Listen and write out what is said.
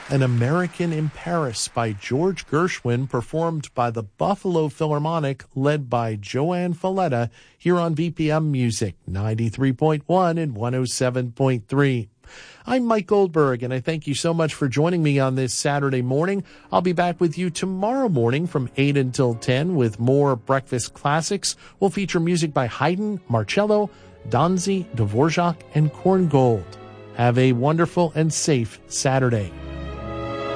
An American in Paris by George Gershwin, performed by the Buffalo Philharmonic, led by Joanne Falletta, here on BPM Music 93.1 and 107.3. I'm Mike Goldberg, and I thank you so much for joining me on this Saturday morning. I'll be back with you tomorrow morning from 8 until 10 with more Breakfast Classics. We'll feature music by Haydn, Marcello, Donzi, Dvorak, and Korngold. Have a wonderful and safe Saturday.